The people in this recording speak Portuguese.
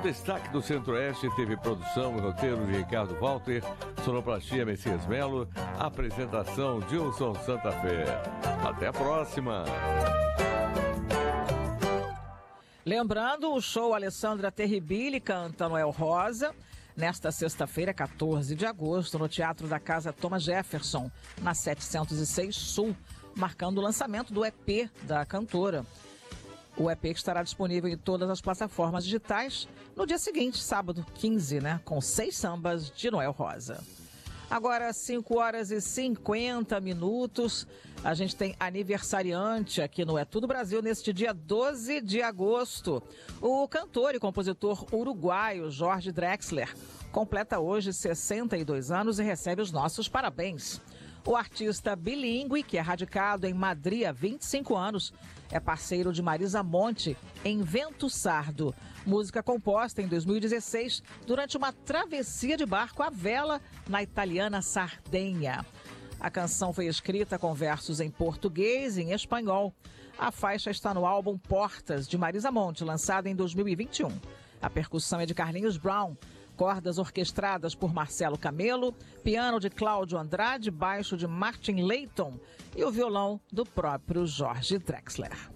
destaque do Centro-Oeste teve produção e roteiro de Ricardo Walter, sonoplastia Messias Melo, apresentação Gilson Santa Fé. Até a próxima! Lembrando, o show Alessandra Terribili canta Noel Rosa, nesta sexta-feira, 14 de agosto, no Teatro da Casa Thomas Jefferson, na 706 Sul, marcando o lançamento do EP da cantora. O EP estará disponível em todas as plataformas digitais no dia seguinte, sábado 15, com 6 sambas de Noel Rosa. Agora, 5 horas e 50 minutos, a gente tem aniversariante aqui no É Tudo Brasil neste dia 12 de agosto. O cantor e compositor uruguaio Jorge Drexler completa hoje 62 anos e recebe os nossos parabéns. O artista bilíngue, que é radicado em Madrid há 25 anos, é parceiro de Marisa Monte em Vento Sardo, música composta em 2016 durante uma travessia de barco à vela na italiana Sardenha. A canção foi escrita com versos em português e em espanhol. A faixa está no álbum Portas, de Marisa Monte, lançado em 2021. A percussão é de Carlinhos Brown, cordas orquestradas por Marcelo Camelo, piano de Cláudio Andrade, baixo de Martin Layton e o violão do próprio Jorge Drexler.